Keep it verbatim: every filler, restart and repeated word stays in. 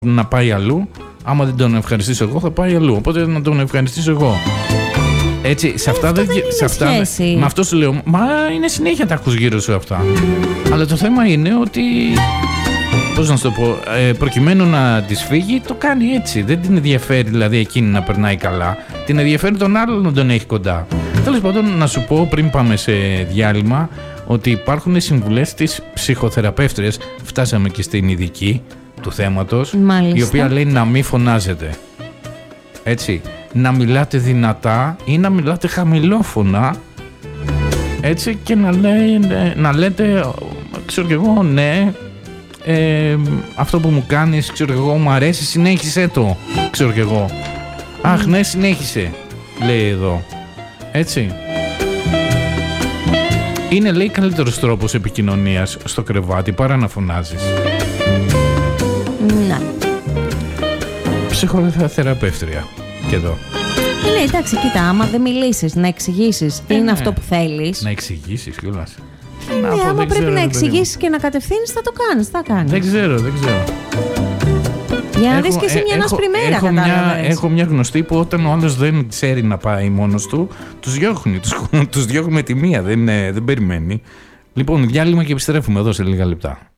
να πάει αλλού. Άμα δεν τον ευχαριστήσω εγώ, θα πάει αλλού. Οπότε να τον ευχαριστήσω εγώ. Έτσι, σε αυτά αυτό δεν. δεν Σε αυτά, σχέση. με αυτό σου λέω, μα είναι συνέχεια τα ακούς γύρω σου αυτά. Αλλά το θέμα είναι ότι. Πώς να σου το πω, ε, προκειμένου να της φύγει, το κάνει έτσι. Δεν την ενδιαφέρει δηλαδή εκείνη να περνάει καλά. Την ενδιαφέρει τον άλλον να τον έχει κοντά. Τέλος πάντων, να σου πω πριν πάμε σε διάλειμμα ότι υπάρχουν συμβουλές της ψυχοθεραπεύτριας. Φτάσαμε και στην ειδική του θέματος. Μάλιστα. Η οποία λέει να μην φωνάζετε. Έτσι. Να μιλάτε δυνατά ή να μιλάτε χαμηλόφωνα. Έτσι, και να, λέει, να λέτε, ξέρω κι εγώ, ναι. Ε, αυτό που μου κάνεις, ξέρω εγώ, μου αρέσει, συνέχισε το, ξέρω κι εγώ. Αχ, ναι, συνέχισε, λέει εδώ. Έτσι. Είναι, λέει, καλύτερος τρόπος επικοινωνίας στο κρεβάτι παρά να φωνάζεις. Ναι. Ψυχοθεραπεύτρια και εδώ. Ναι, εντάξει, κοίτα, άμα δεν μιλήσεις, να εξηγήσεις τι ε, είναι ναι. αυτό που θέλεις. Να εξηγήσεις κιόλας. Ναι, πω, άμα δεν πρέπει ξέρω, να ρε εξηγήσεις και να κατευθύνεις, θα το κάνεις, θα κάνεις. Δεν ξέρω, δεν ξέρω. Για να Έχω- δεις και εσύ μια ε, έχω- νόσπρη μέρα, έχω μια, κατάλαβες. έχω μια γνωστή που όταν ο άλλος δεν ξέρει να πάει μόνος του, τους διώχνει. Τους, τους διώχνει με τη μία, δεν, ε, δεν περιμένει. Λοιπόν, διάλειμμα και επιστρέφουμε εδώ σε λίγα λεπτά.